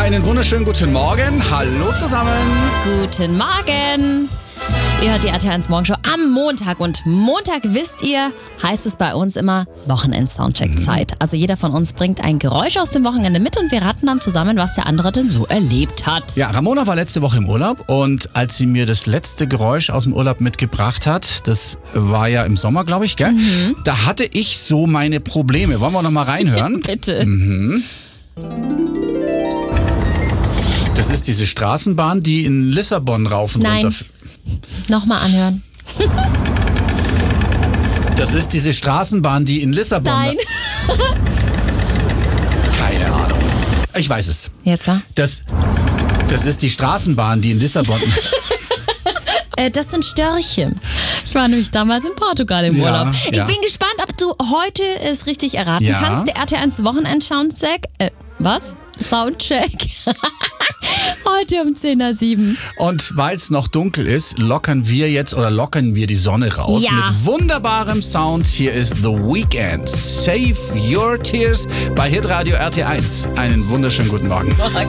Einen wunderschönen guten Morgen. Hallo zusammen. Guten Morgen. Ihr hört die RTL1 Morgenshow am Montag. Und Montag, wisst ihr, heißt es bei uns immer Wochenend-Soundcheck-Zeit. Also jeder von uns bringt ein Geräusch aus dem Wochenende mit und wir raten dann zusammen, was der andere denn so erlebt hat. Ja, Ramona war letzte Woche im Urlaub und als sie mir das letzte Geräusch aus dem Urlaub mitgebracht hat, das war ja im Sommer, glaube ich, gell? Da hatte ich so meine Probleme. Wollen wir noch mal reinhören? Bitte. Das ist diese Straßenbahn, die in Lissabon rauf und Nein. runter... Nochmal anhören. Das ist diese Straßenbahn, die in Lissabon... Nein. Keine Ahnung. Ich weiß es. Jetzt, ja? Das ist die Straßenbahn, die in Lissabon... Das sind Störche. Ich war nämlich damals in Portugal im Ja, Urlaub. ja. Ich bin gespannt, ob du heute es richtig erraten Ja. kannst. Der RTL1 Wochenend-Soundcheck. Was? Soundcheck. Heute um 10:07 Und weil es noch dunkel ist, lockern wir die Sonne raus Ja. mit wunderbarem Sound. Hier ist The Weeknd. Save Your Tears bei Hitradio RT1. Einen wunderschönen guten Morgen. Morgen.